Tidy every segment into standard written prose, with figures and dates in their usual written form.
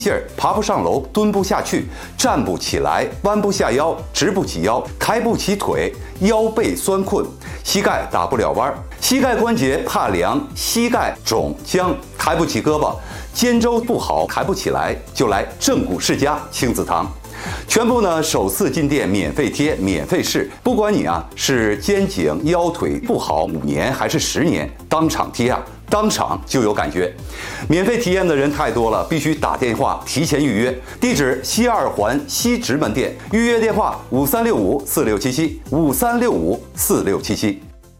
劲儿，爬不上楼，蹲不下去，站不起来，弯不下腰，直不起腰，抬不起腿，腰背酸困，膝盖打不了弯，膝盖关节怕凉，膝盖肿僵，抬不起胳膊，肩周不好，抬不起来，就来正骨世家亲子堂。全部呢首次进店免费贴免费试，不管你是肩颈腰腿不好5年还是10年，当场贴当场就有感觉。免费体验的人太多了，必须打电话提前预约。地址西2环西直门店，预约电话5365467753654677。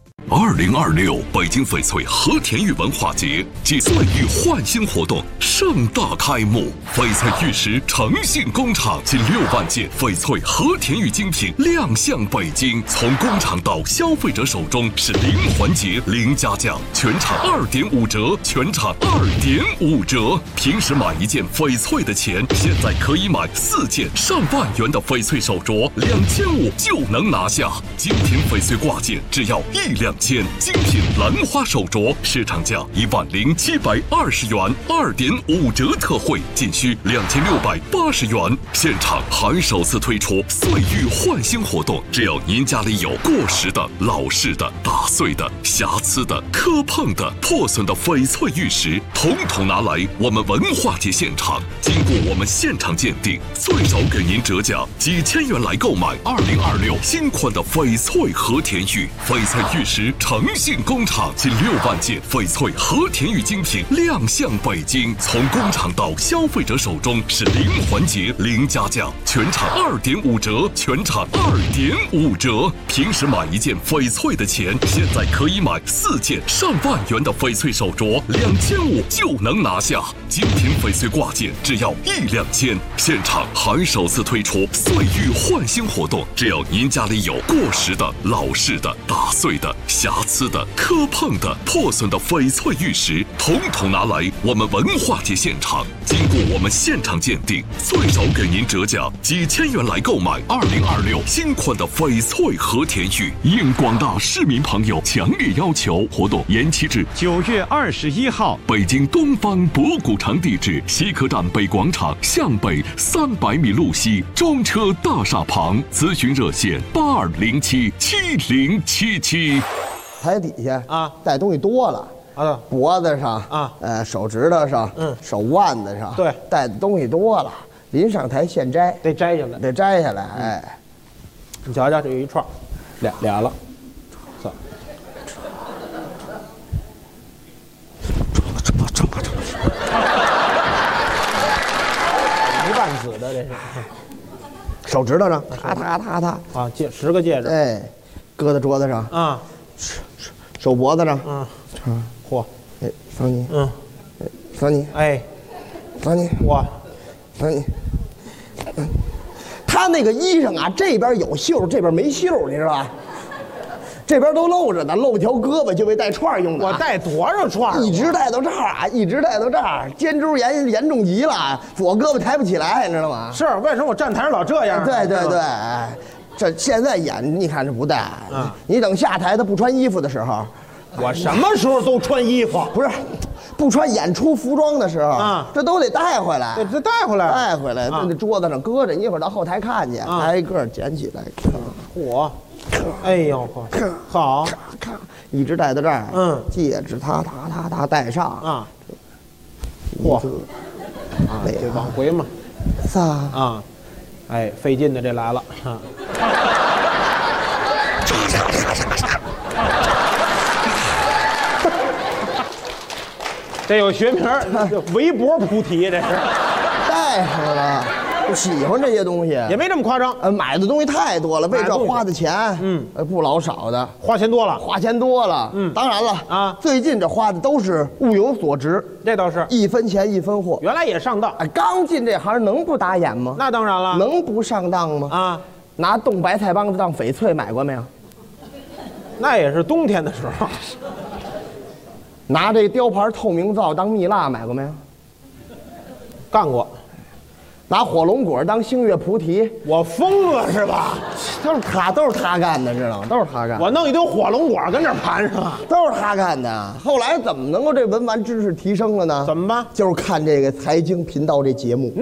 2026北京翡翠和田玉文化节暨岁玉焕新活动盛大开幕，翡翠玉石诚信工厂近6万件翡翠和田玉精品亮相北京，从工厂到消费者手中是零环节零加价，全场2.5折，全场2.5折。平时买1件翡翠的钱，现在可以买4件上万元的翡翠手镯，2500就能拿下。精品翡翠挂件只要1两千，精品兰花手镯市场价10720元，2.5折特惠，仅需2680元。现场还首次推出岁玉焕新活动，只要您家里有过时的、老式的、打碎的、瑕疵的、磕碰的、破损的翡翠玉石，统统拿来我们文化节现场，经过我们现场鉴定，最少给您折价几千元来购买2026新款的翡翠和田玉。翡翠玉石诚信工厂近6万件翡翠和田玉精品亮相北京，从工厂到消费者手中是零环节零加价，全场2.5折，全场2.5折。平时买1件翡翠的钱，现在可以买4件上万元的翡翠手镯，2500就能拿下。精品翡翠挂件只要1两千，现场还首次推出岁玉焕新活动，只要您家里有过时的、老式的、打碎的、瑕疵的、磕碰的、破损的翡翠玉石，统统拿来我们文化节现场，经过我们现场鉴定，最少给您折价几千元来购买2026新款的翡翠和田玉。应广大市民朋友强烈要求，活动延期至 9月21号。 北京东方博古城地址：西客站北广场向北300米路西，中车大厦旁。咨询热线82077077。 台底下带东西多了脖子上手指头上手腕子上， 对， 带的东西多了，临上台现摘， 得摘下来， 得摘下来。哎， 你瞧瞧，这有一串，俩了，一万子的这是， 手指头上踏啊，10个戒指， 哎，搁在桌子上啊， 手脖子上， 嚯， 哎，桑尼，桑尼， 哎， 桑尼， 哇， 桑尼，他那个衣裳这边有袖，这边没袖，你知道吧？这边都露着呢，露条胳膊就为带串用的。 我带多少串？ 一直带到这儿一直带到这儿，肩周炎严重极了，左胳膊抬不起来，你知道吗？ 是，为什么我站台上老这样？ 对，这现在演你看这不带，你等下台他不穿衣服的时候， 我什么时候都穿衣服， 不是，不穿演出服装的时候这都得带回来， 这带回来， 在桌子上搁着，一会儿到后台看见，挨个捡起来， 嚯！哎呦，好， 一直戴到这儿，戒指他戴上嚯，这往回嘛 ，3 哎，费劲的这来了这有学名，围脖菩提，这是戴上了。喜欢这些东西也没这么夸张， 买的东西太多了，为这花的钱，不老少的， 花钱多了， 当然了最近这花的都是物有所值， 这倒是 1分钱1分货， 原来也上当， 刚进这行能不打眼吗？ 那当然了， 能不上当吗？拿冻白菜帮子当翡翠买过没有？ 那也是冬天的时候。 拿这雕牌透明皂当蜜蜡买过没有？ 干过。 拿火龙果当星月菩提， 我疯了是吧？ 都是他干的，知道吗？都是他干的。 我弄一堆火龙果跟这儿盘上， 都是他干的。后来怎么能够这文玩知识提升了呢？ 怎么办？ 就是看这个财经频道这节目。